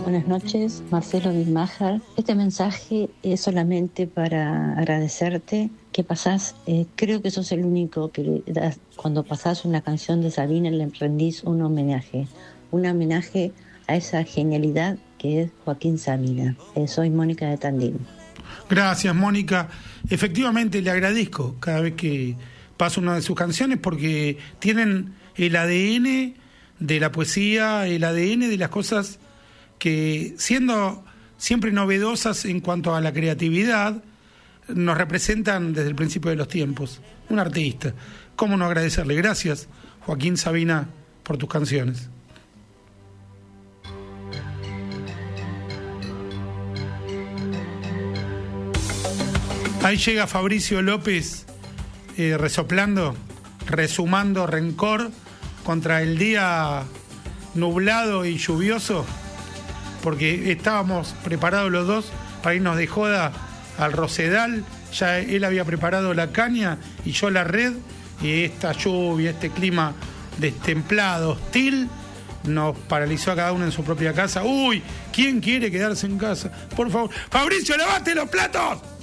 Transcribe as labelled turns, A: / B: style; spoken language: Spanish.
A: Buenas noches, Marcelo Vilmajar. Este mensaje es solamente para agradecerte que pasás, creo que sos el único que cuando pasás una canción de Sabina le rendís un homenaje a esa genialidad que es Joaquín Sabina. Soy Mónica de Tandil.
B: Gracias, Mónica. Efectivamente, le agradezco cada vez que paso una de sus canciones porque tienen el ADN de la poesía, el ADN de las cosas que, siendo siempre novedosas en cuanto a la creatividad, nos representan desde el principio de los tiempos. Un artista. ¿Cómo no agradecerle? Gracias, Joaquín Sabina, por tus canciones. Ahí llega Fabricio López resoplando, resumando rencor contra el día nublado y lluvioso, porque estábamos preparados los dos para irnos de joda al Rosedal. Ya él había preparado la caña y yo la red, y esta lluvia, este clima destemplado, hostil, nos paralizó a cada uno en su propia casa. Uy, ¿quién quiere quedarse en casa? Por favor, Fabricio, lavate los platos.